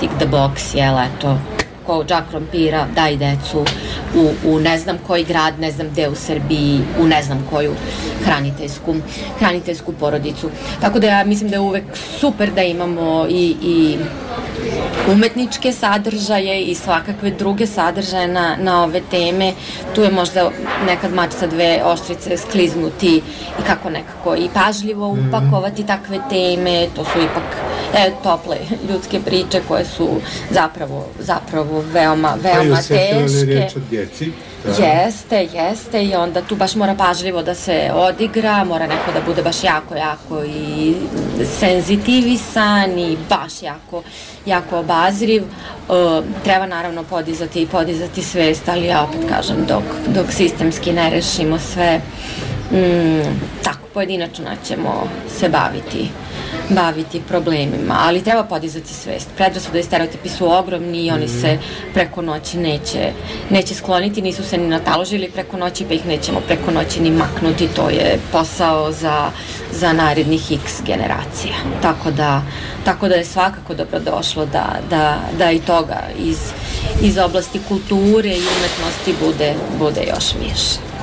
tick the box, jel, eto, ko džak krompira, daj decu u ne znam koji grad, ne znam gde u Srbiji, u ne znam koju hraniteljsku porodicu. Tako da ja mislim da je uvek super da imamo i umetničke sadržaje i svakakve druge sadržaje na ove teme. Tu je možda nekad mač sa dve oštrice skliznuti i kako nekako i pažljivo upakovati takve teme. To su ipak tople ljudske priče koje su zapravo veoma teške. Pa i reč od djeci. Jeste i onda tu baš mora pažljivo da se odigra, mora neko da bude baš jako i senzitivisan i baš jako obazriv. Treba naravno podizati svest, ali ja opet kažem dok sistemski ne rešimo sve, tako pojedinačno ćemo se baviti problemima, ali treba podizati svest. Predrasude i stereotipi su ogromni i oni se preko noći neće skloniti, nisu se ni nataložili preko noći, pa ih nećemo preko noći ni maknuti. To je posao za narednih x generacija. Tako da je svakako dobrodošlo da i toga iz oblasti kulture i umetnosti bude još više.